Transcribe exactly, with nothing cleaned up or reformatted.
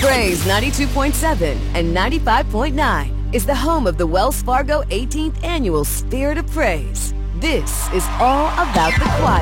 Praise ninety-two point seven and ninety-five point nine is the home of the Wells Fargo eighteenth Annual Spirit of Praise. This is all about the choir.